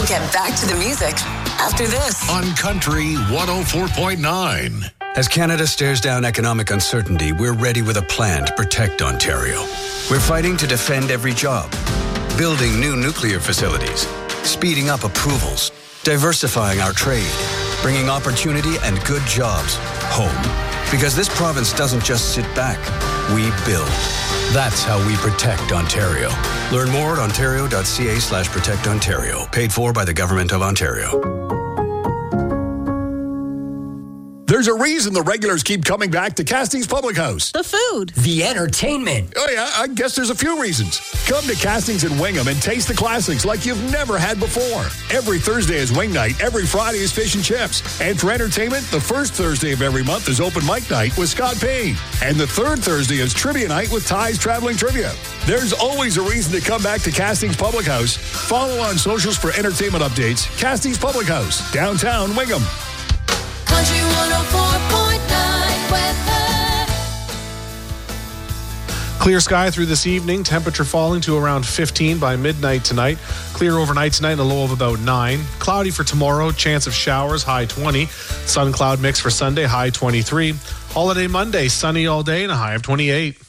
We'll get back to the music after this on Country 104.9. As Canada stares down economic uncertainty, we're ready with a plan to protect Ontario. We're fighting to defend every job, building new nuclear facilities, speeding up approvals, diversifying our trade, bringing opportunity and good jobs home. Because this province doesn't just sit back, we build. That's how we protect Ontario. Learn more at ontario.ca/protectontario. Paid for by the Government of Ontario. There's a reason the regulars keep coming back to Castings Public House. The food. The entertainment. Oh, yeah, I guess there's a few reasons. Come to Castings in Wingham and taste the classics like you've never had before. Every Thursday is wing night. Every Friday is fish and chips. And for entertainment, the first Thursday of every month is open mic night with Scott Payne. And the third Thursday is trivia night with Ty's Traveling Trivia. There's always a reason to come back to Castings Public House. Follow on socials for entertainment updates. Castings Public House, downtown Wingham. Country 104.9 weather. Clear sky through this evening. Temperature falling to around 15 by midnight tonight. Clear overnight tonight and a low of about 9. Cloudy for tomorrow. Chance of showers, high 20. Sun cloud mix for Sunday, high 23. Holiday Monday, sunny all day and a high of 28.